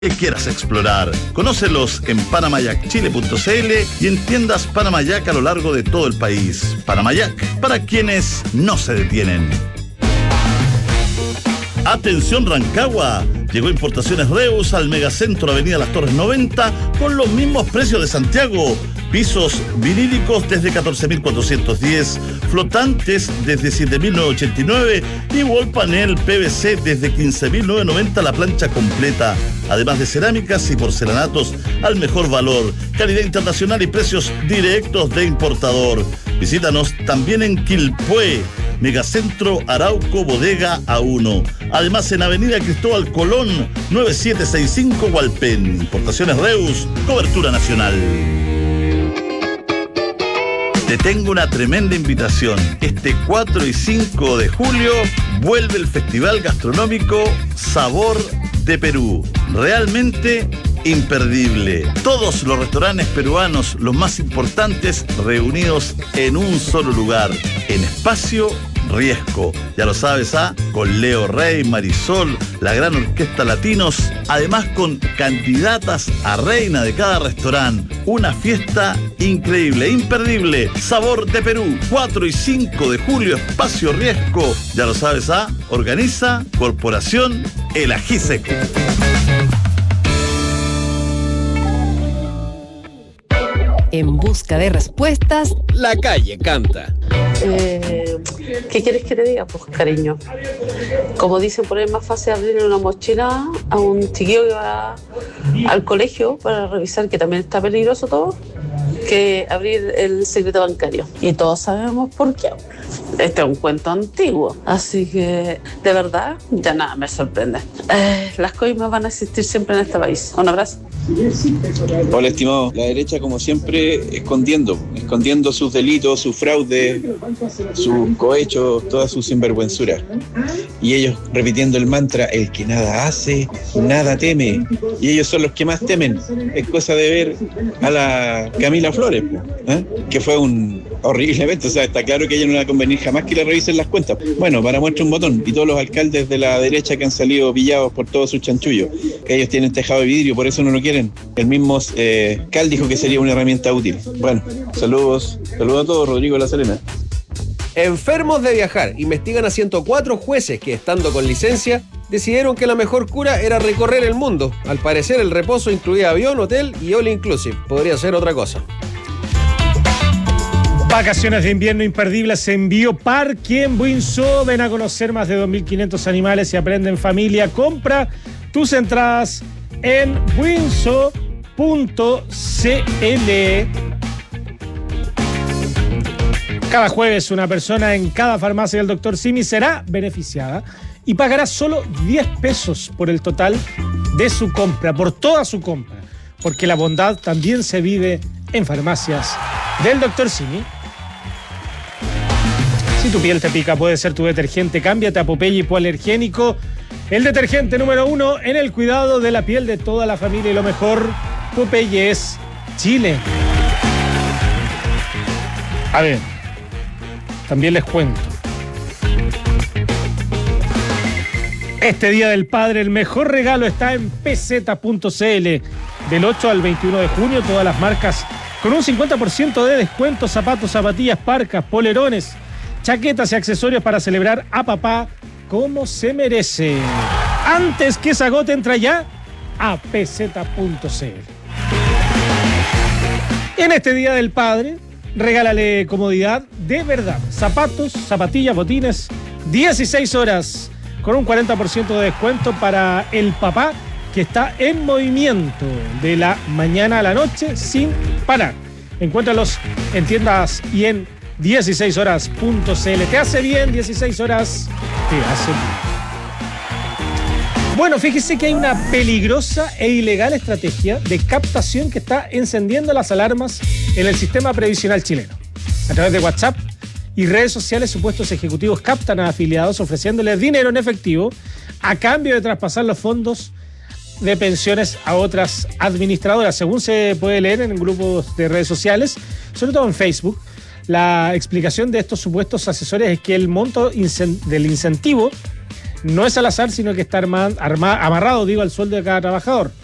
que quieras explorar. Conócelos en panamayacchile.cl y en tiendas Panamayac a lo largo de todo el país. Panamayac, para quienes no se detienen. Atención Rancagua, llegó Importaciones Reus al Megacentro Avenida Las Torres 90 con los mismos precios de Santiago. Pisos vinílicos desde 14.410, flotantes desde 7.989 y wall panel PVC desde 15.990 la plancha completa. Además de cerámicas y porcelanatos al mejor valor, calidad internacional y precios directos de importador. Visítanos también en Quilpué, Megacentro Arauco Bodega A1. Además en Avenida Cristóbal Colón, 9765 Hualpén. Importaciones Reus, cobertura nacional. Te tengo una tremenda invitación. Este 4 y 5 de julio vuelve el Festival Gastronómico Sabor de Perú. Realmente imperdible. Todos los restaurantes peruanos, los más importantes, reunidos en un solo lugar, en Espacio Riesco. Ya lo sabes, con Leo Rey, Marisol, la gran orquesta Latinos, además con candidatas a reina de cada restaurante. Una fiesta increíble, imperdible. Sabor de Perú, 4 y 5 de julio, Espacio Riesco. Ya lo sabes, organiza Corporación El Ají Seco. En busca de respuestas, la calle canta. ¿Qué quieres que te diga? Pues cariño, como dicen por ahí, es más fácil abrirle una mochila a un chiquillo que va al colegio para revisar, que también está peligroso todo, que abrir el secreto bancario. Y todos sabemos por qué. Este es un cuento antiguo, así que de verdad ya nada me sorprende. Las coimas van a existir siempre en este país. Un abrazo. Hola, estimado. La derecha, como siempre, escondiendo sus delitos, sus fraudes, sus cohechos, todas sus sinvergüenzuras. Y ellos repitiendo el mantra: el que nada hace, nada teme. Y ellos son los que más temen. Es cosa de ver a la Camila Flores, que fue un horrible evento. O sea, está claro que a ella no le va a convenir jamás que le revisen las cuentas. Bueno, para muestra un botón. Y todos los alcaldes de la derecha que han salido pillados por todos sus chanchullos, que ellos tienen tejado de vidrio, por eso no lo quieren. El mismo Cal dijo que sería una herramienta útil. Bueno, saludos a todos. Rodrigo de La Serena. Enfermos de viajar. Investigan a 104 jueces que, estando con licencia, decidieron que la mejor cura era recorrer el mundo. Al parecer, el reposo incluía avión, hotel y all inclusive. Podría ser otra cosa. Vacaciones de invierno imperdibles en Bioparque en Buinzo. Ven a conocer más de 2.500 animales y aprende en familia. Compra tus entradas en buinzo.cl. Cada jueves una persona en cada farmacia del Dr. Simi será beneficiada y pagará solo 10 pesos por el total de su compra, por toda su compra, porque la bondad también se vive en farmacias del Dr. Simi. Si tu piel te pica, puede ser tu detergente. Cámbiate a Popeye hipoalergénico, el detergente número 1 en el cuidado de la piel de toda la familia. Y lo mejor, Popeye es Chile. A ver, también les cuento. Este Día del Padre, el mejor regalo está en pz.cl. Del 8 al 21 de junio, todas las marcas con un 50% de descuento. Zapatos, zapatillas, parcas, polerones, chaquetas y accesorios para celebrar a papá como se merece. Antes que se agote, entra ya a pz.cl. En este Día del Padre, regálale comodidad de verdad. Zapatos, zapatillas, botines, 16 horas con un 40% de descuento para el papá que está en movimiento de la mañana a la noche sin parar. Encuéntralos en tiendas y en 16horas.cl. ¿Te hace bien 16 horas? Te hace bien. Bueno, fíjese que hay una peligrosa e ilegal estrategia de captación que está encendiendo las alarmas en el sistema previsional chileno. A través de WhatsApp y redes sociales, supuestos ejecutivos captan a afiliados ofreciéndoles dinero en efectivo a cambio de traspasar los fondos de pensiones a otras administradoras. Según se puede leer en grupos de redes sociales, sobre todo en Facebook, la explicación de estos supuestos asesores es que el monto del incentivo no es al azar, sino que está amarrado, al sueldo de cada trabajador.